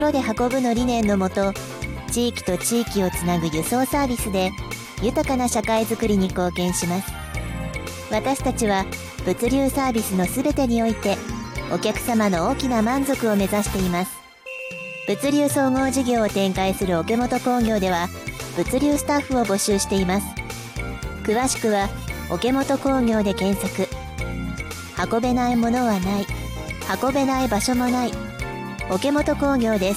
で運ぶの理念のもと、地域と地域をつなぐ輸送サービスで豊かな社会づくりに貢献します。私たちは物流サービスのすべてにおいてお客様の大きな満足を目指しています。物流総合事業を展開する桶本工業では物流スタッフを募集しています。詳しくは桶本工業で検索。運べないものはない、運べない場所もない、桶本工業です。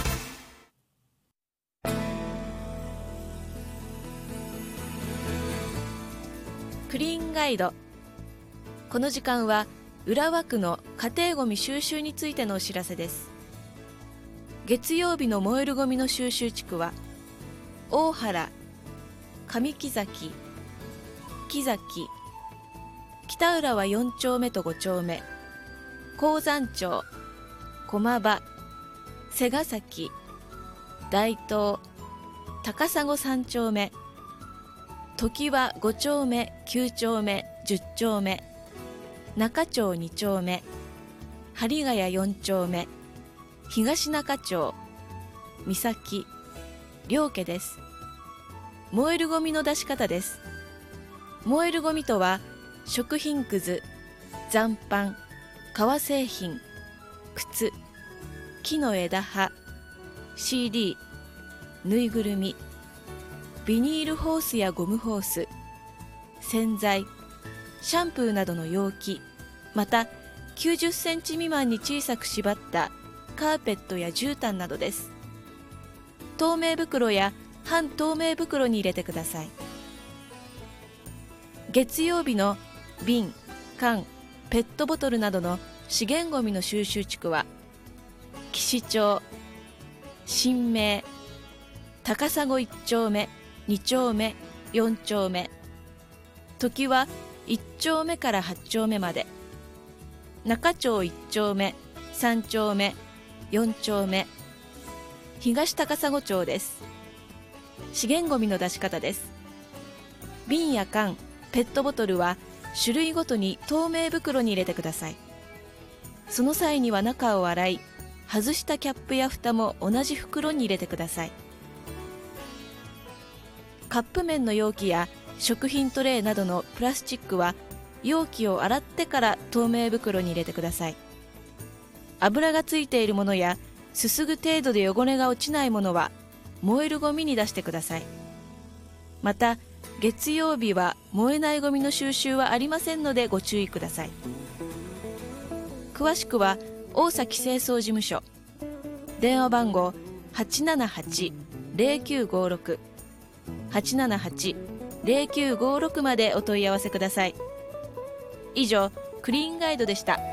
クリーンガイド。この時間は浦和区の家庭ごみ収集についてのお知らせです。月曜日の燃えるごみの収集地区は大原、上木崎、木崎、北浦和4丁目と5丁目、鉱山町、駒場、瀬ヶ崎、大東、高砂3丁目、常盤5丁目、9丁目、10丁目、中町2丁目、針ヶ谷4丁目、東中町、三崎、両家です。燃えるゴミの出し方です。燃えるゴミとは、食品くず、残飯、革製品、靴、木の枝葉、CD、ぬいぐるみ、ビニールホースやゴムホース、洗剤、シャンプーなどの容器、また90センチ未満に小さく縛ったカーペットや絨毯などです。透明袋や半透明袋に入れてください。月曜日の瓶、缶、ペットボトルなどの資源ごみの収集地区は岸町、新名、高砂1丁目、2丁目、4丁目、常盤1丁目から8丁目まで、中町1丁目、3丁目、4丁目、東高砂町です。資源ごみの出し方です。瓶や缶、ペットボトルは種類ごとに透明袋に入れてください。その際には中を洗い、外したキャップや蓋も同じ袋に入れてください。カップ麺の容器や食品トレイなどのプラスチックは容器を洗ってから透明袋に入れてください。油がついているものやすすぐ程度で汚れが落ちないものは燃えるゴミに出してください。また月曜日は燃えないゴミの収集はありませんのでご注意ください。詳しくは大崎清掃事務所、電話番号 878-0956 878-0956までお問い合わせください。以上、クリーンガイドでした。